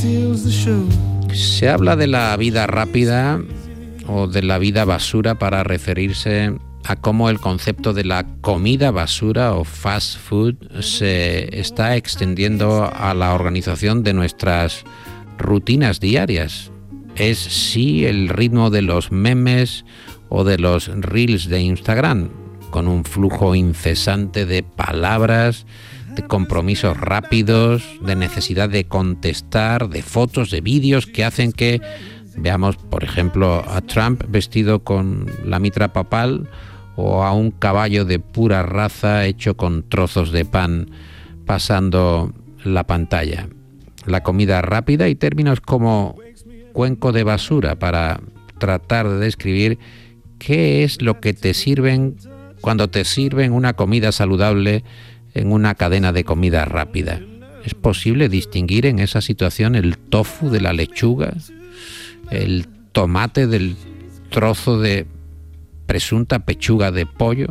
Se habla de la vida rápida o de la vida basura para referirse a cómo el concepto de la comida basura o fast food se está extendiendo a la organización de nuestras rutinas diarias. Es sí el ritmo de los memes o de los reels de Instagram, con un flujo incesante de palabras, de compromisos rápidos, de necesidad de contestar, de fotos, de vídeos que hacen que veamos, por ejemplo, a Trump vestido con la mitra papal o a un caballo de pura raza hecho con trozos de pan pasando la pantalla. La comida rápida y términos como cuenco de basura para tratar de describir qué es lo que te sirven cuando te sirven una comida saludable en una cadena de comida rápida. ¿Es posible distinguir en esa situación el tofu de la lechuga, el tomate del trozo de presunta pechuga de pollo?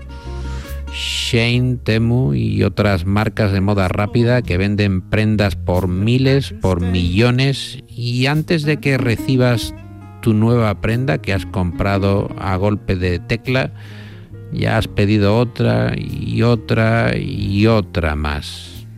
Shein, Temu y otras marcas de moda rápida que venden prendas por miles, por millones, y antes de que recibas tu nueva prenda que has comprado a golpe de tecla, ya has pedido otra y otra y otra más.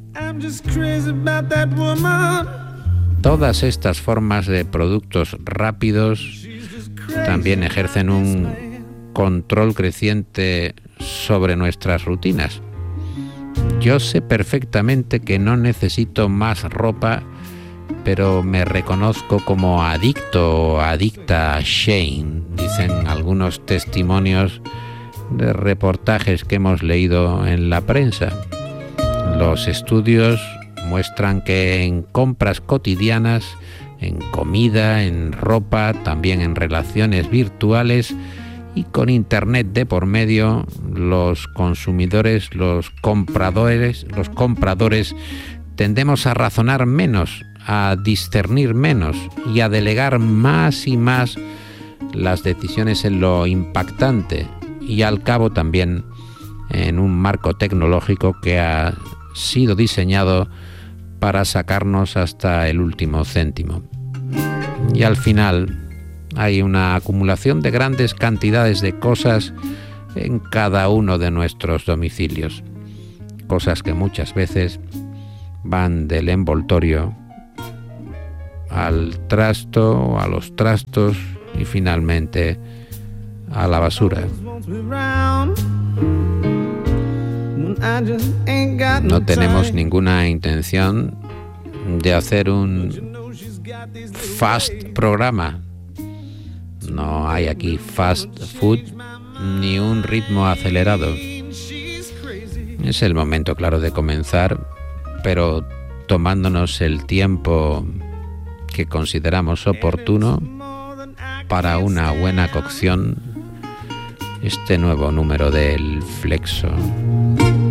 Todas estas formas de productos rápidos también ejercen un control creciente sobre nuestras rutinas. Yo sé perfectamente que no necesito más ropa, pero me reconozco como adicto o adicta a Shein, dicen algunos testimonios de reportajes que hemos leído en la prensa. Los estudios muestran que en compras cotidianas, en comida, en ropa, también en relaciones virtuales y con internet de por medio, los consumidores, los compradores tendemos a razonar menos, a discernir menos y a delegar más y más las decisiones en lo impactante y al cabo también en un marco tecnológico que ha sido diseñado para sacarnos hasta el último céntimo. Y al final hay una acumulación de grandes cantidades de cosas en cada uno de nuestros domicilios. Cosas que muchas veces van del envoltorio al trasto, a los trastos y finalmente a la basura. No tenemos ninguna intención de hacer un fast programa. No hay aquí fast food ni un ritmo acelerado. Es el momento, claro, de comenzar, pero tomándonos el tiempo que consideramos oportuno para una buena cocción, este nuevo número del Flexo.